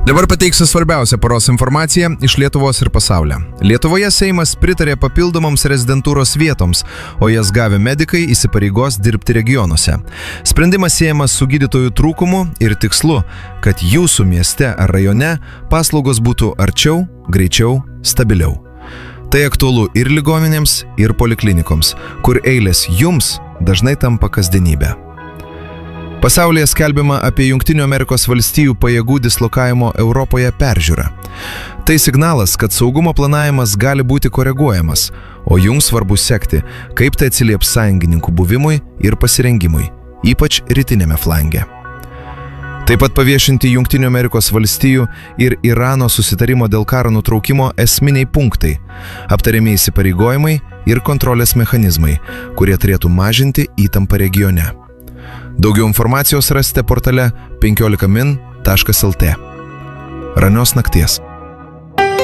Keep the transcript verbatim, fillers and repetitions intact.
Dabar pateiksiu svarbiausią paros informaciją iš Lietuvos ir pasaulio. Lietuvoje Seimas pritarė papildomoms rezidentūros vietoms, o jas gavę medikai įsipareigos dirbti regionuose. Sprendimas siejamas su gydytojų trūkumu ir tikslu, kad jūsų mieste ar rajone paslaugos būtų arčiau, greičiau, stabiliau. Tai aktualu ir ligoninėms, ir poliklinikoms, kur eilės jums dažnai tampa kasdienybė. Pasaulyje skelbiama apie Jungtinių Amerikos valstijų pajėgų dislokavimo Europoje peržiūrą. Tai signalas, kad saugumo planavimas gali būti koreguojamas, o jums svarbu sekti, kaip tai atsilieps sąjungininkų buvimui ir pasirengimui, ypač rytinėme flange. Taip pat paviešinti Jungtinių Amerikos valstijų ir Irano susitarimo dėl karo nutraukimo esminiai punktai, aptariami įsipareigojimai ir kontrolės mechanizmai, kurie turėtų mažinti įtampą regione. Daugiau informacijos rasite portale penkiolika min taškas el tė. Ramios nakties.